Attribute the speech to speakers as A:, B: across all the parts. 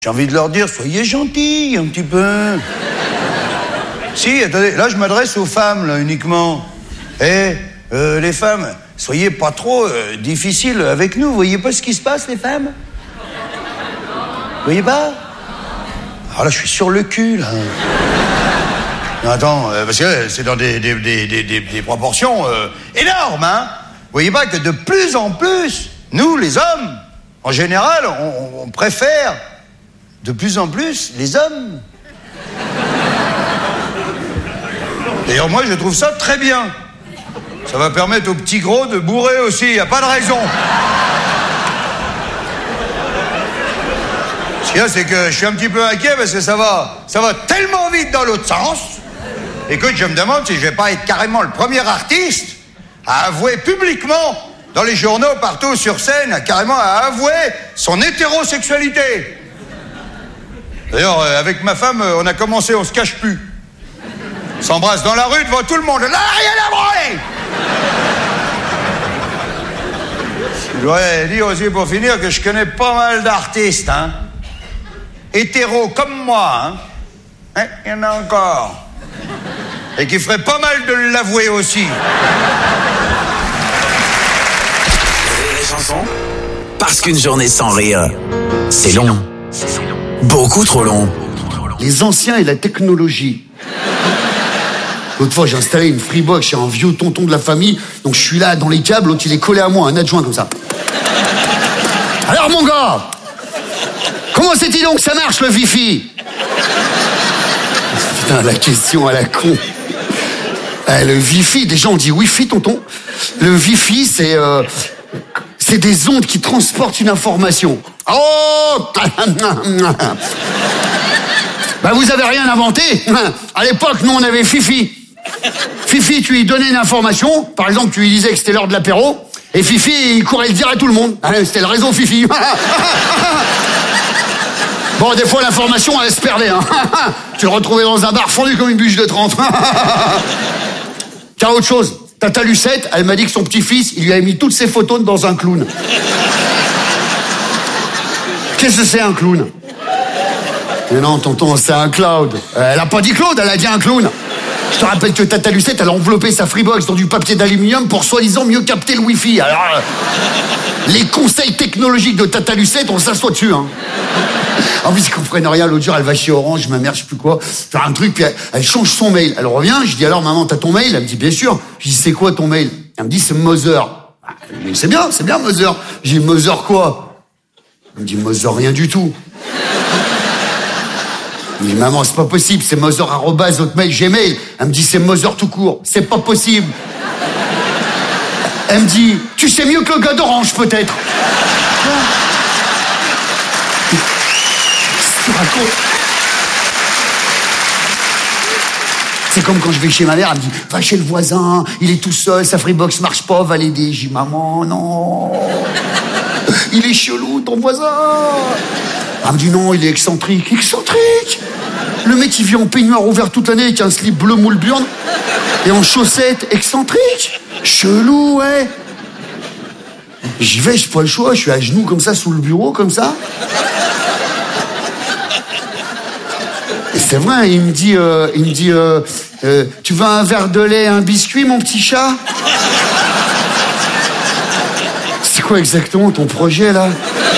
A: J'ai envie de leur dire, soyez gentils un petit peu. Si, attendez, là je m'adresse aux femmes là, uniquement. Les femmes, soyez pas trop difficiles avec nous. Vous voyez pas ce qui se passe, les femmes? Vous voyez pas? Alors là, je suis sur le cul, là. Non, attends, parce que c'est dans des proportions énormes, hein. Vous voyez pas que de plus en plus, nous, les hommes, en général, on préfère de plus en plus les hommes. D'ailleurs, moi, je trouve ça très bien. Ça va permettre aux petits gros de bourrer aussi, il n'y a pas de raison. Ce qu'il y a, c'est que je suis un petit peu inquiet parce que ça va tellement vite dans l'autre sens. Écoute, je me demande si je vais pas être carrément le premier artiste à avouer publiquement, dans les journaux, partout sur scène, carrément à avouer son hétérosexualité. D'ailleurs, avec ma femme, on a commencé, on se cache plus. On s'embrasse dans la rue devant tout le monde. Là, rien à branler. Je dois dire aussi pour finir que je connais pas mal d'artistes, hein. Hétéros comme moi, hein. Il y en a encore. Et qui ferait pas mal de l'avouer aussi.
B: Rire et chanson, parce qu'une journée sans rire, c'est long. Beaucoup trop long.
C: Les anciens et la technologie. L'autre fois, j'ai installé une Freebox chez un vieux tonton de la famille, donc je suis là dans les câbles, l'autre il est collé à moi, un adjoint comme ça. Alors mon gars, comment c'est-il donc que ça marche le Wi-Fi? Putain, la question à la con. Le Wi-Fi, déjà on dit Wi-Fi tonton. Le Wi-Fi c'est des ondes qui transportent une information. Oh. Bah vous avez rien inventé. À l'époque, nous on avait Fifi. Fifi, tu lui donnais une information. Par exemple, tu lui disais que c'était l'heure de l'apéro. Et Fifi, il courait le dire à tout le monde. C'était le réseau Fifi. Bon, des fois, l'information, elle se perdait. Hein. Tu le retrouvais dans un bar fondu comme une bûche de 30. Tiens, autre chose. Tata Lucette, elle m'a dit que son petit-fils, il lui avait mis toutes ses photos dans un clown. Qu'est-ce que c'est un clown? Mais non, tonton, c'est un cloud. Elle a pas dit Claude, elle a dit un clown. Je te rappelle que Tata Lucette, elle a enveloppé sa Freebox dans du papier d'aluminium pour soi-disant mieux capter le Wi-Fi. Alors, les conseils technologiques de Tata Lucette, on s'assoit dessus, hein. En plus, ils comprennent rien. L'autre jour, elle va chez Orange, ma mère, je sais plus quoi, faire un truc, puis elle change son mail. Elle revient, je dis alors, maman, t'as ton mail? Elle me dit, bien sûr. Je dis, c'est quoi ton mail? Elle me dit, c'est Mother. C'est bien, Mother. J'ai dit, Mother quoi? Elle me dit, Mother rien du tout. Je dis, maman, c'est pas possible, c'est Mother@hotmail, Elle me dit, c'est Mother tout court. C'est pas possible. Elle me dit, tu sais mieux que le gars d'Orange, peut-être. Qu'est-ce que tu racontes? C'est comme quand je vais chez ma mère, elle me dit, va chez le voisin, il est tout seul, sa Freebox marche pas, va l'aider. Je dis, maman, non. Il est chelou, ton voisin. Elle me dit, non, il est excentrique. Excentrique? Le mec, il vit en peignoir ouvert toute l'année avec un slip bleu moule burne et en chaussettes. Excentrique? Chelou, ouais. J'y vais, j'ai pas le choix, je suis à genoux comme ça, sous le bureau, comme ça. Et c'est vrai, il me dit, tu veux un verre de lait, un biscuit, mon petit chat? C'est quoi exactement ton projet, là?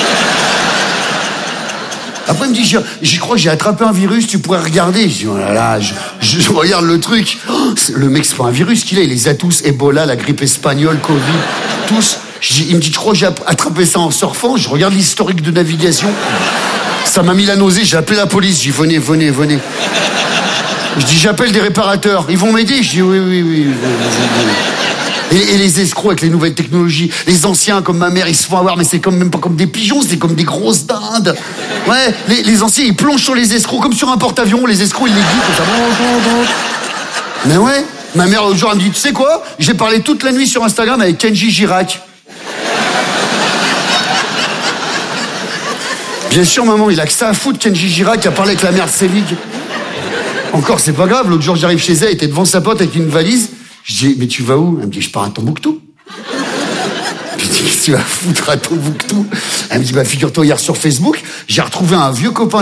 C: Après, il me dit, j'y crois que j'ai attrapé un virus, tu pourrais regarder. Je dis, oh là là, je regarde le truc. Oh, le mec, c'est pas un virus qu'il a, il les a tous. Ebola, la grippe espagnole, Covid, tous. Il me dit, je crois que j'ai attrapé ça en surfant. Je regarde l'historique de navigation. Ça m'a mis la nausée, j'ai appelé la police. Je dis, venez. Je dis, j'appelle des réparateurs. Ils vont m'aider? Je dis, oui. Et les escrocs avec les nouvelles technologies, les anciens comme ma mère, ils se font avoir, mais c'est même pas comme des pigeons, c'est comme des grosses dindes. Ouais, les anciens, ils plongent sur les escrocs comme sur un porte-avions, les escrocs, ils les guident comme ça. Mais ouais, ma mère l'autre jour, elle me dit, tu sais quoi? J'ai parlé toute la nuit sur Instagram avec Kenji Girac. Bien sûr, maman, il a que ça à foutre, Kenji Girac, a parlé avec la mère de Selig. Encore, c'est pas grave, l'autre jour, j'arrive chez elle, elle était devant sa pote avec une valise. Je dis, mais tu vas où? Elle me dit, je pars à Tombouctou. Je dis, qu'est-ce que tu vas foutre à Tombouctou? Elle me dit, bah, figure-toi, hier sur Facebook, j'ai retrouvé un vieux copain